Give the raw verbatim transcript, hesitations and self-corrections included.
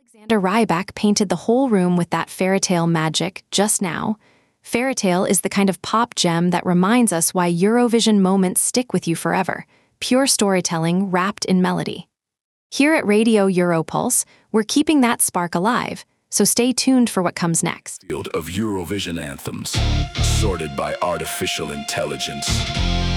Alexander Rybak painted the whole room with that fairytale magic just now. Fairytale is the kind of pop gem that reminds us why Eurovision moments stick with you forever. Pure storytelling wrapped in melody. Here at Radio Europulse, we're keeping that spark alive, so stay tuned for what comes next. Field of Eurovision anthems, sorted by artificial intelligence.